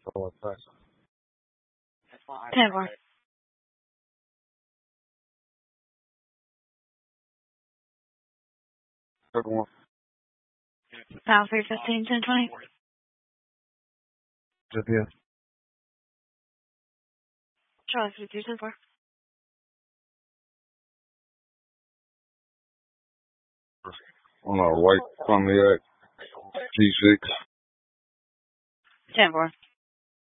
Oh, thanks. 10-4. Second one. Pound 315, 1020. GPS. Charlie 52, 10-4. On our white Pontiac G6. 10-4.